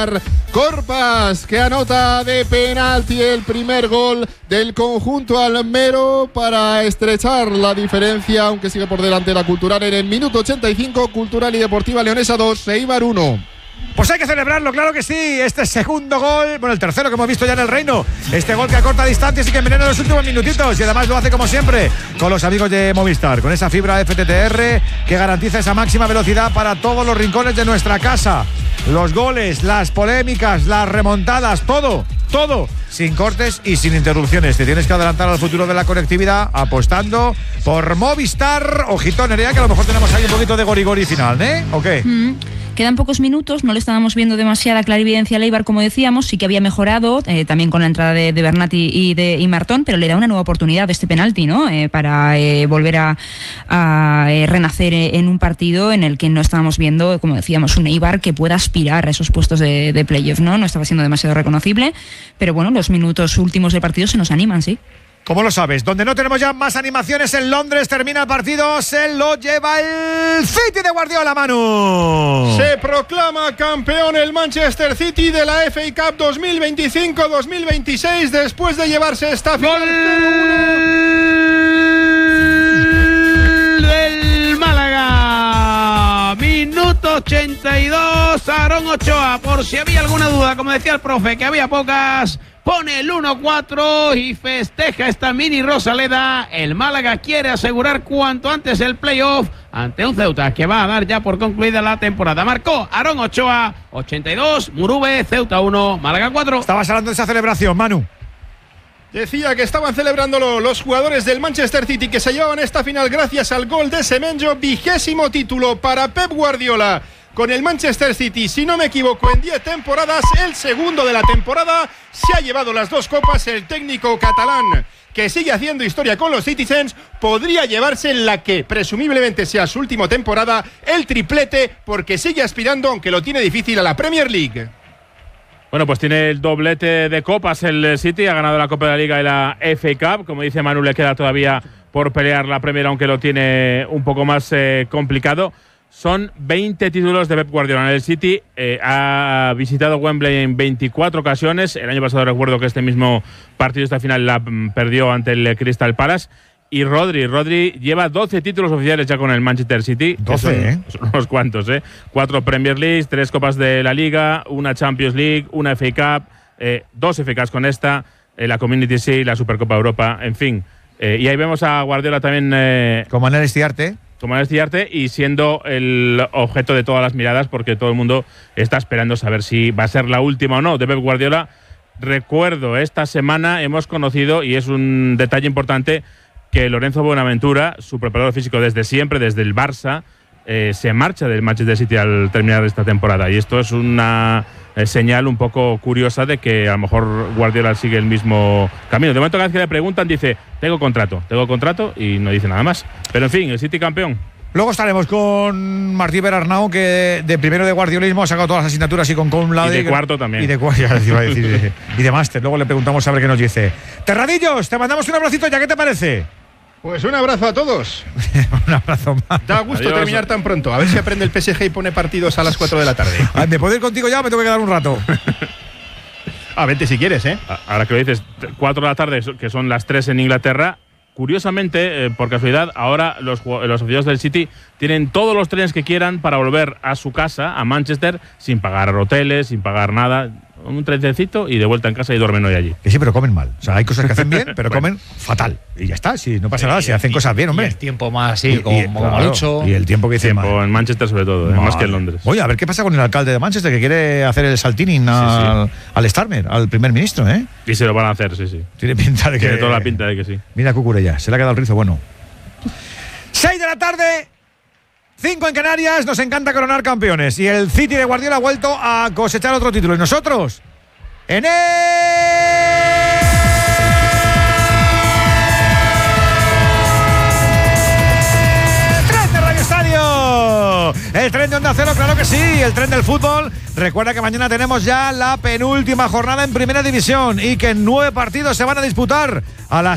Eibar Corpas, que anota de penalti el primer gol del conjunto almero para estrechar la diferencia, aunque sigue por delante la Cultural en el minuto 85. Cultural y Deportiva Leonesa 2, Eibar 1. Pues hay que celebrarlo, claro que sí. Este segundo gol, bueno, el tercero que hemos visto ya en el Reino. Este gol que acorta distancias y que envenena los últimos minutitos. Y además lo hace como siempre con los amigos de Movistar, con esa fibra FTTR que garantiza esa máxima velocidad para todos los rincones de nuestra casa. Los goles, las polémicas, las remontadas, todo sin cortes y sin interrupciones. Te tienes que adelantar al futuro de la conectividad apostando por Movistar. Ojito, Nerea, que a lo mejor tenemos ahí un poquito de gori-gori final, ¿eh? ¿O qué? Quedan pocos minutos, no le estábamos viendo demasiada clarividencia a Eibar, como decíamos, sí que había mejorado, también con la entrada de Bernat y Martón, pero le da una nueva oportunidad de este penalti, ¿no? Para volver a renacer en un partido en el que no estábamos viendo, como decíamos, un Eibar que pueda aspirar a esos puestos de playoff, ¿no? No estaba siendo demasiado reconocible, pero bueno, los minutos últimos del partido se nos animan, sí. ¿Cómo lo sabes? Donde no tenemos ya más animaciones en Londres, termina el partido, se lo lleva el City de Guardiola, Manu. Se proclama campeón el Manchester City de la FA Cup 2025-2026 después de llevarse esta final. ¡Gol del Málaga! Minuto 82, Aarón Ochoa, por si había alguna duda, como decía el profe, que había pocas. Pone el 1-4 y festeja esta mini Rosaleda. El Málaga quiere asegurar cuanto antes el playoff ante un Ceuta que va a dar ya por concluida la temporada. Marcó Aarón Ochoa, 82, Murube, Ceuta 1, Málaga 4. Estabas hablando de esa celebración, Manu. Decía que estaban celebrándolo los jugadores del Manchester City, que se llevaban esta final gracias al gol de Semenyo. 20º título para Pep Guardiola con el Manchester City, si no me equivoco, en 10 temporadas, el segundo de la temporada. Se ha llevado las 2 copas. El técnico catalán, que sigue haciendo historia con los Citizens, podría llevarse en la que presumiblemente sea su última temporada el triplete, porque sigue aspirando, aunque lo tiene difícil, a la Premier League. Bueno, pues tiene el doblete de copas el City, ha ganado la Copa de la Liga y la FA Cup. Como dice Manu, le queda todavía por pelear la Premier, aunque lo tiene un poco más complicado. Son 20 títulos de Pep Guardiola en el City. Ha visitado Wembley en 24 ocasiones. El año pasado recuerdo que este mismo partido, esta final, la perdió ante el Crystal Palace. Y Rodri lleva 12 títulos oficiales ya con el Manchester City. 12, son unos cuantos, 4 Premier League, 3 Copas de la Liga, una Champions League, una FA Cup, 2 FA Cups con esta, la Community Shield, la Supercopa Europa, en fin. Y ahí vemos a Guardiola también… Como Manel Estiarte. Y siendo el objeto de todas las miradas, porque todo el mundo está esperando saber si va a ser la última o no de Pep Guardiola. Recuerdo, esta semana hemos conocido, y es un detalle importante, que Lorenzo Buenaventura, su preparador físico desde siempre, desde el Barça, se marcha del Manchester City al terminar esta temporada. Y esto es una señal un poco curiosa de que a lo mejor Guardiola sigue el mismo camino. De momento, cada vez que le preguntan, dice, tengo contrato, y no dice nada más. Pero en fin, el City campeón. Luego estaremos con Martí Berarnau, que de primero de guardiolismo ha sacado todas las asignaturas y con cum laude. Y de cuarto también. Y de y de máster. Luego le preguntamos a ver qué nos dice. Terradillos, te mandamos un abracito ya, ¿qué te parece? Pues un abrazo a todos. Un abrazo más. Da gusto terminar tan pronto. A ver si aprende el PSG y pone partidos a las 4 de la tarde. ¿Me puedo ir contigo ya o me tengo que quedar un rato? Vente si quieres, Ahora que lo dices, 4 de la tarde, que son las 3 en Inglaterra. Curiosamente, por casualidad, ahora los aficionados del City tienen todos los trenes que quieran para volver a su casa, a Manchester, sin pagar hoteles, sin pagar nada. Un trencito y de vuelta en casa y duermen hoy allí. Que sí, pero comen mal. O sea, hay cosas que hacen bien, pero comen fatal. Y ya está, si no pasa nada, si hacen cosas bien, hombre. Y el tiempo más, sí, como mucho. Y el tiempo que dice en Manchester sobre todo, más que en Londres. Oye, a ver qué pasa con el alcalde de Manchester, que quiere hacer el saltining al Starmer, al primer ministro, ¿eh? Y se lo van a hacer, sí. Tiene pinta de que… Tiene toda la pinta de que sí. Mira Cucurella, se le ha quedado el rizo bueno. 6 de la tarde… 5 en Canarias, nos encanta coronar campeones. Y el City de Guardiola ha vuelto a cosechar otro título. Y nosotros… en el tren de Radio Estadio, el tren de Onda Cero, claro que sí, el tren del fútbol. Recuerda que mañana tenemos ya la penúltima jornada en Primera División y que 9 partidos se van a disputar a las